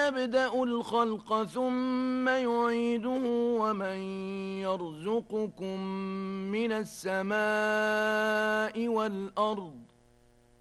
يبدأ الخلق ثم يعيده ومن يرزقكم من السماء والأرض